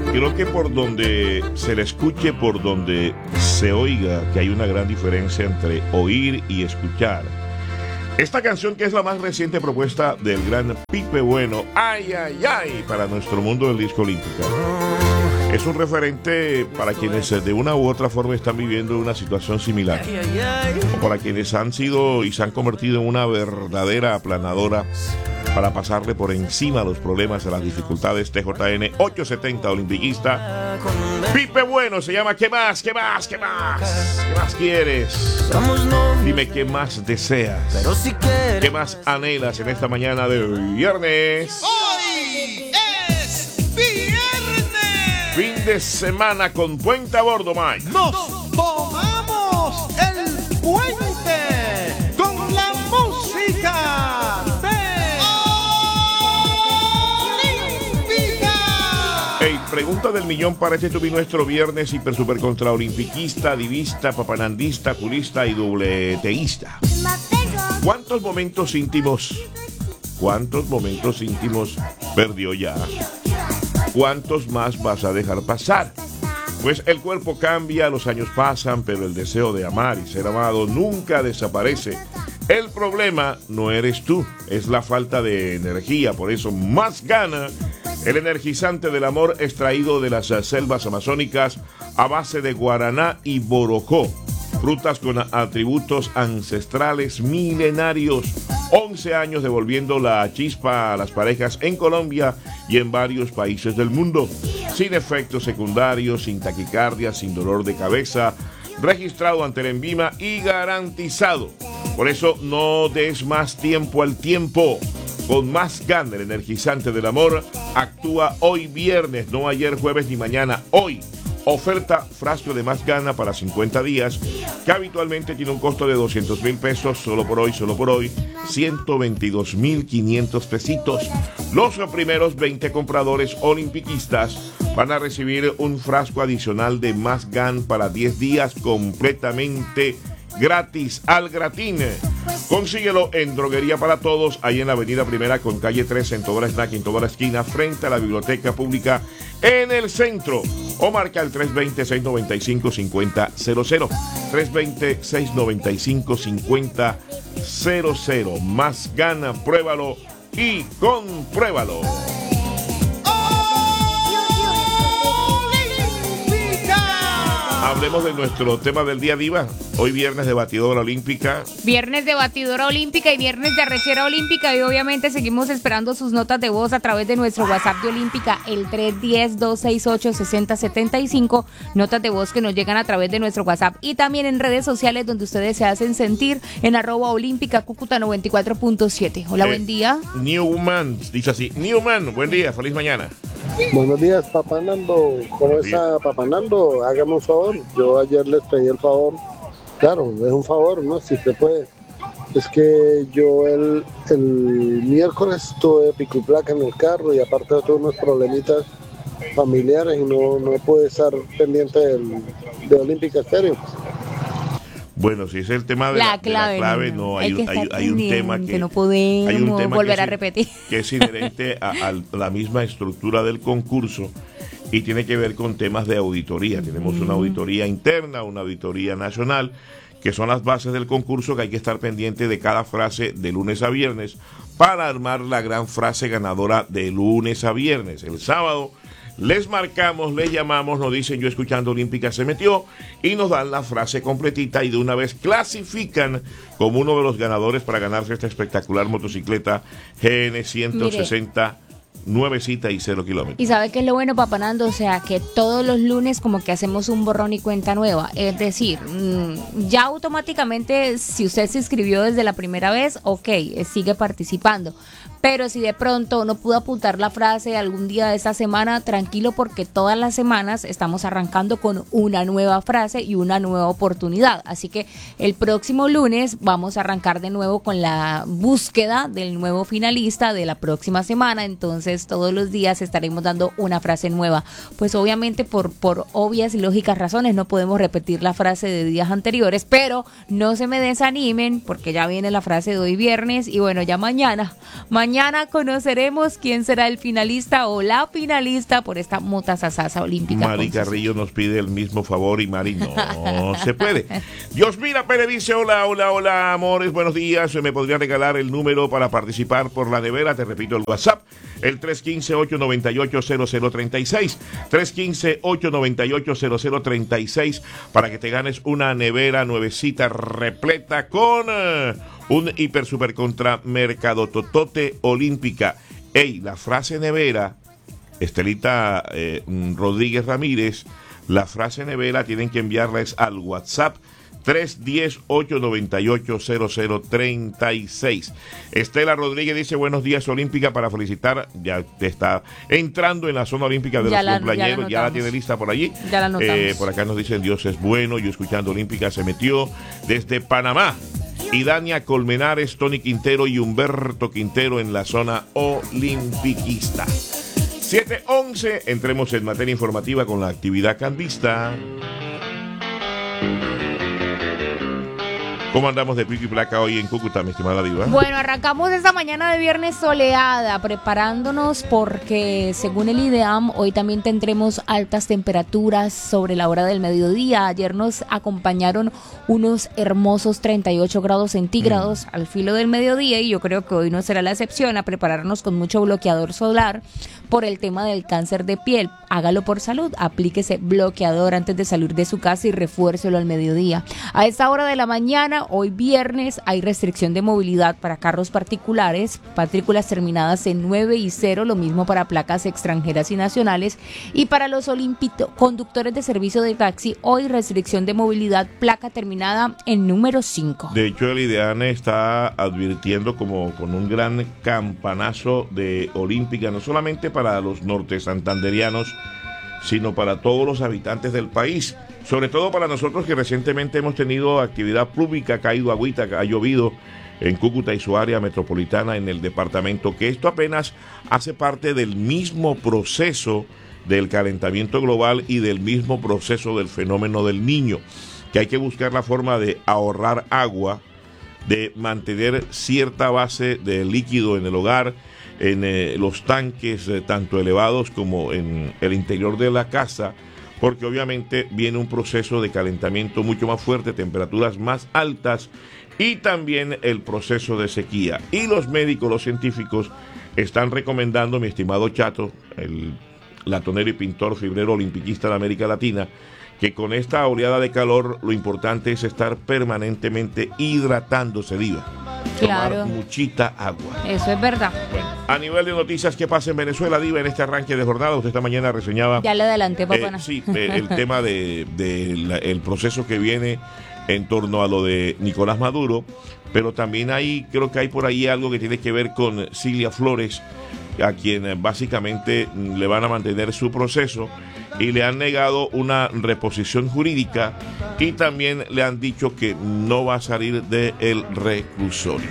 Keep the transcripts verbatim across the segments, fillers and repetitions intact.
Creo que por donde se le escuche, por donde se oiga, que hay una gran diferencia entre oír y escuchar. Esta canción, que es la más reciente propuesta del gran Pipe Bueno, ay, ay, ay, para nuestro mundo del disco olímpico. Es un referente para quienes de una u otra forma están viviendo una situación similar. O para quienes han sido y se han convertido en una verdadera aplanadora para pasarle por encima a los problemas, a las dificultades. T J N ochocientos setenta, olimpiquista. Pipe Bueno se llama ¿Qué más? ¿Qué más? ¿Qué más? ¿Qué más quieres? Dime qué más deseas. ¿Qué más anhelas en esta mañana de viernes? Hoy es viernes. Fin de semana con puente a bordo, Mike. Nos tomamos el puente con la música de Olímpica. Hey, pregunta del millón para este tuvi nuestro viernes hiper super contra olimpiquista, divista, papanandista, culista y dobleteísta. ¿Cuántos momentos íntimos, cuántos momentos íntimos perdió ya? ¿Cuántos más vas a dejar pasar? Pues el cuerpo cambia, los años pasan, pero el deseo de amar y ser amado nunca desaparece. El problema no eres tú, es la falta de energía. Por eso, Más Gana, el energizante del amor extraído de las selvas amazónicas a base de guaraná y borojó. Frutas con atributos ancestrales milenarios. once años devolviendo la chispa a las parejas en Colombia y en varios países del mundo. Sin efectos secundarios, sin taquicardia, sin dolor de cabeza. Registrado ante el ENVIMA y garantizado. Por eso no des más tiempo al tiempo. Con Más Gana, el energizante del amor, actúa hoy viernes, no ayer, jueves ni mañana, hoy. Oferta frasco de Más Gana para cincuenta días, que habitualmente tiene un costo de doscientos mil pesos, solo por hoy, solo por hoy, ciento veintidós mil quinientos pesitos. Los primeros veinte compradores olimpiquistas van a recibir un frasco adicional de Más Gana para diez días completamente gratis, al gratín. Consíguelo en Droguería para Todos, ahí en la avenida Primera con calle tres, en toda la snack, en toda la esquina, frente a la biblioteca pública en el centro. O marca el tres dos cero, seis nueve cinco, cinco cero cero cero. tres dos cero, seis nueve cinco, cinco cero cero cero. Más Gana, pruébalo y compruébalo. Hablemos de nuestro tema del día, Diva. Hoy viernes de batidora olímpica. Viernes de batidora olímpica y viernes de arrechera olímpica. Y obviamente seguimos esperando sus notas de voz a través de nuestro WhatsApp de Olímpica, el tres uno cero, dos seis ocho, seis cero siete cinco. Notas de voz que nos llegan a través de nuestro WhatsApp y también en redes sociales donde ustedes se hacen sentir en arroba olímpica Cúcuta noventa y cuatro punto siete. Hola, eh, buen día. Newman, dice así. Newman, buen día, feliz mañana. Buenos días, Papá Nando. ¿Cómo está, Papá Nando? Hágame un favor. Yo ayer les pedí el favor. Claro, es un favor, ¿no? Si se puede. Es que yo el, el miércoles tuve pico y placa en el carro y aparte de todos unos problemitas familiares y no, no pude estar pendiente del, de Olímpica Estéreo. Bueno, si es el tema de la, la clave, de la clave no, no, hay, hay, hay, hay un tema que, que no podemos hay un tema volver que a es, repetir. Que es inherente a, a la misma estructura del concurso y tiene que ver con temas de auditoría. Tenemos mm. una auditoría interna, una auditoría nacional, que son las bases del concurso, que hay que estar pendiente de cada frase de lunes a viernes para armar la gran frase ganadora de lunes a viernes. El sábado les marcamos, les llamamos, nos dicen yo escuchando Olímpica se metió y nos dan la frase completita y de una vez clasifican como uno de los ganadores para ganarse esta espectacular motocicleta G N ciento sesenta. Mire. Nuevecita y cero kilómetros. Y sabe qué es lo bueno, Papá Nando, o sea que todos los lunes como que hacemos un borrón y cuenta nueva, es decir, mmm, ya automáticamente si usted se inscribió desde la primera vez, ok, sigue participando, pero si de pronto no pudo apuntar la frase algún día de esta semana, tranquilo porque todas las semanas estamos arrancando con una nueva frase y una nueva oportunidad, así que el próximo lunes vamos a arrancar de nuevo con la búsqueda del nuevo finalista de la próxima semana, entonces todos los días estaremos dando una frase nueva. Pues obviamente por, por obvias y lógicas razones no podemos repetir la frase de días anteriores, pero no se me desanimen porque ya viene la frase de hoy viernes y bueno, ya mañana, mañana Mañana conoceremos quién será el finalista o la finalista por esta motasasasa olímpica. Mari Carrillo nos pide el mismo favor y Mari no se puede. Diosmira Pérez dice: hola, hola, hola, amores, buenos días. ¿Me podría regalar el número para participar por la nevera? Te repito el WhatsApp, el tres uno cinco, ocho nueve ocho, cero cero tres seis, tres uno cinco, ocho nueve ocho, cero cero tres seis, para que te ganes una nevera nuevecita repleta con uh, un hiper super contra mercado totote olímpica. Ey, la frase nevera, Estelita eh, Rodríguez Ramírez, la frase nevera tienen que enviarla es al WhatsApp tres uno cero, ocho nueve ocho, cero cero tres seis. Estela Rodríguez dice: buenos días, Olímpica, para felicitar. Ya está entrando en la zona olímpica de ya los la, cumpleañeros, ya, ya la tiene lista por allí. Ya la notamos. Eh, por acá nos dicen: Dios es bueno. Yo escuchando Olímpica se metió desde Panamá. Y Dania Colmenares, Tony Quintero y Humberto Quintero en la zona olimpiquista. siete once, entremos en materia informativa con la actividad cambista. ¿Cómo andamos de pico y placa hoy en Cúcuta, mi estimada diva? Bueno, arrancamos esta mañana de viernes soleada, preparándonos porque según el IDEAM hoy también tendremos altas temperaturas sobre la hora del mediodía. Ayer nos acompañaron unos hermosos treinta y ocho grados centígrados mm. al filo del mediodía, y yo creo que hoy no será la excepción. A prepararnos con mucho bloqueador solar por el tema del cáncer de piel. Hágalo por salud, aplíquese bloqueador antes de salir de su casa y refuércelo al mediodía. A esta hora de la mañana, hoy viernes, hay restricción de movilidad para carros particulares, matrículas terminadas en nueve y cero, lo mismo para placas extranjeras y nacionales, y para los olimpito, conductores de servicio de taxi, hoy restricción de movilidad, placa terminada en número cinco. De hecho, el IDEAN está advirtiendo como con un gran campanazo de Olímpica, no solamente para los norte santanderianos, sino para todos los habitantes del país, sobre todo para nosotros que recientemente hemos tenido actividad pública, ha caído agüita, ha llovido en Cúcuta y su área metropolitana en el departamento, que esto apenas hace parte del mismo proceso del calentamiento global y del mismo proceso del fenómeno del Niño, que hay que buscar la forma de ahorrar agua, de mantener cierta base de líquido en el hogar, en eh, los tanques eh, tanto elevados como en el interior de la casa, porque obviamente viene un proceso de calentamiento mucho más fuerte, temperaturas más altas y también el proceso de sequía. Y los médicos, los científicos están recomendando, mi estimado Chato, el latonero y pintor fibrero olimpiquista de América Latina, que con esta oleada de calor lo importante es estar permanentemente hidratándose, diva. Claro. Tomar muchita agua. Eso es verdad. Bueno, a nivel de noticias, ¿qué pasa en Venezuela, diva, en este arranque de jornada? Usted esta mañana reseñaba... Ya le adelanté, papá. Eh, sí, eh, el tema de, de la, el proceso que viene en torno a lo de Nicolás Maduro, pero también hay, creo que hay por ahí algo que tiene que ver con Cilia Flores, a quien básicamente le van a mantener su proceso y le han negado una reposición jurídica, y también le han dicho que no va a salir del reclusorio.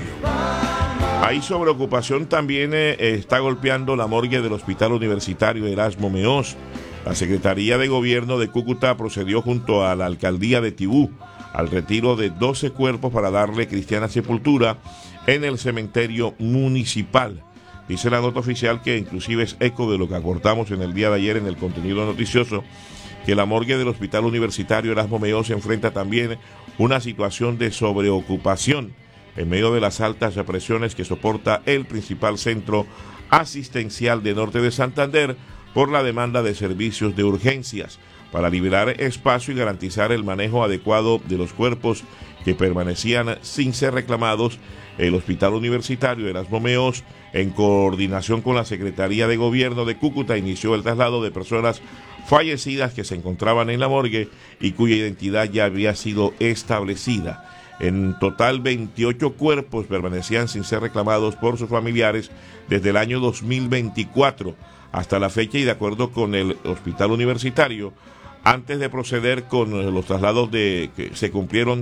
Hay sobreocupación también, eh, está golpeando la morgue del Hospital Universitario Erasmo Meós. La Secretaría de Gobierno de Cúcuta procedió junto a la Alcaldía de Tibú al retiro de doce cuerpos para darle cristiana sepultura en el cementerio municipal. Dice la nota oficial, que inclusive es eco de lo que acordamos en el día de ayer en el contenido noticioso, que la morgue del Hospital Universitario Erasmo Meós se enfrenta también una situación de sobreocupación en medio de las altas presiones que soporta el principal centro asistencial de Norte de Santander por la demanda de servicios de urgencias, para liberar espacio y garantizar el manejo adecuado de los cuerpos que permanecían sin ser reclamados. El Hospital Universitario Erasmo Meós, en coordinación con la Secretaría de Gobierno de Cúcuta, inició el traslado de personas fallecidas que se encontraban en la morgue y cuya identidad ya había sido establecida. En total, veintiocho cuerpos permanecían sin ser reclamados por sus familiares desde el año dos mil veinticuatro hasta la fecha, y de acuerdo con el Hospital Universitario, antes de proceder con los traslados de que se cumplieron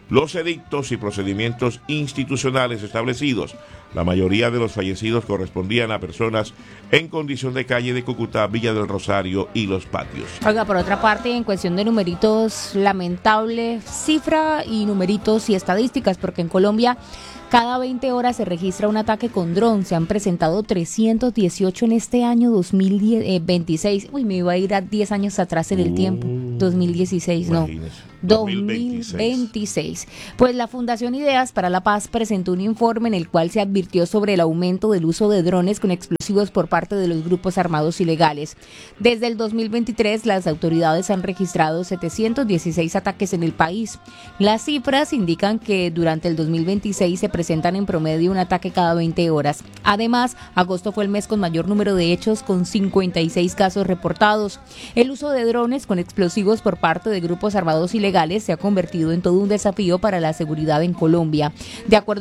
los edictos y procedimientos institucionales establecidos. La mayoría de los fallecidos correspondían a personas en condición de calle de Cúcuta, Villa del Rosario y Los Patios. Oiga, por otra parte, en cuestión de numeritos, lamentable cifra y numeritos y estadísticas, porque en Colombia cada veinte horas se registra un ataque con dron. Se han presentado trescientos dieciocho en este año dos mil veintiséis. Uy, me iba a ir a diez años atrás en el uh, tiempo. dos mil dieciséis, imagínese. No. dos mil veintiséis. Pues la Fundación Ideas para la Paz presentó un informe en el cual se advirtió sobre el aumento del uso de drones con explosivos por parte de los grupos armados ilegales. Desde el dos mil veintitrés, las autoridades han registrado setecientos dieciséis ataques en el país. Las cifras indican que durante el dos mil veintiséis se presentan en promedio un ataque cada veinte horas. Además, agosto fue el mes con mayor número de hechos, con cincuenta y seis casos reportados. El uso de drones con explosivos por parte de grupos armados ilegales se ha convertido en todo un desafío para la seguridad en Colombia. De acuerdo